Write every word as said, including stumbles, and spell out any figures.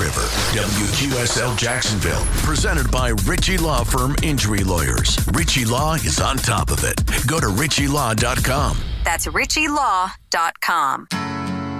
River. W Q S L Jacksonville. Presented by Ritchie Law Firm Injury Lawyers. Ritchie Law is on top of it. Go to ritchie law dot com. That's ritchie law dot com.